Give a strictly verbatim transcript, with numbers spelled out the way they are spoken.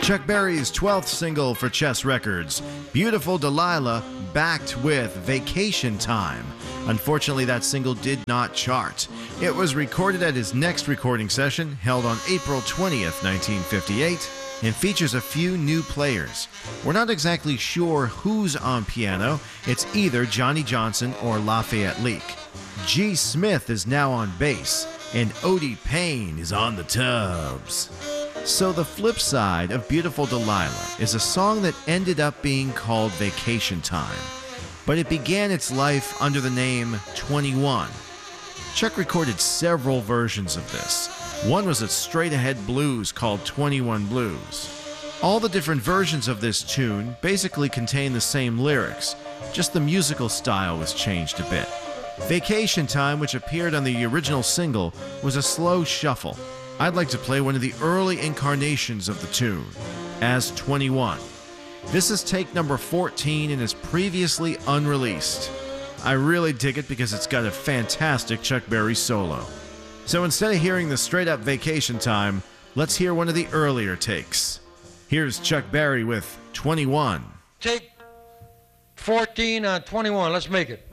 Chuck Berry's twelfth single for Chess Records, Beautiful Delilah, backed with Vacation Time. Unfortunately, that single did not chart. It was recorded at his next recording session, held on April twentieth, nineteen fifty-eight, and features a few new players. We're not exactly sure who's on piano. It's either Johnny Johnson or Lafayette Leak. G. Smith is now on bass, and Odie Payne is on the tubs. So the flip side of Beautiful Delilah is a song that ended up being called Vacation Time, but it began its life under the name twenty-one. Chuck recorded several versions of this. One was at Straight Ahead Blues called twenty-one Blues. All the different versions of this tune basically contain the same lyrics, just the musical style was changed a bit. Vacation Time, which appeared on the original single, was a slow shuffle. I'd like to play one of the early incarnations of the tune, as twenty-one. This is take number fourteen and is previously unreleased. I really dig it because it's got a fantastic Chuck Berry solo. So instead of hearing the straight-up Vacation Time, let's hear one of the earlier takes. Here's Chuck Berry with twenty-one. Take fourteen on twenty-one. Let's make it.